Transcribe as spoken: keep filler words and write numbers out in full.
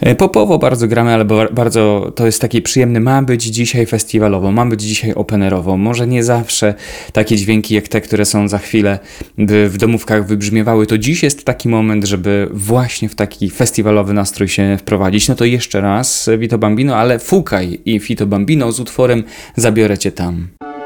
Popowo bardzo gramy, ale ba- bardzo to jest taki przyjemny, ma być dzisiaj festiwalowo, ma być dzisiaj openerowo. Może nie zawsze takie dźwięki jak te, które są za chwilę w, w domówkach wybrzmiewały, to dziś jest taki moment, żeby właśnie w taki festiwalowy nastrój się wprowadzić. No to jeszcze raz Vito Bambino, ale Fukaj i Fito Bambino z utworem Zabiorę Cię Tam.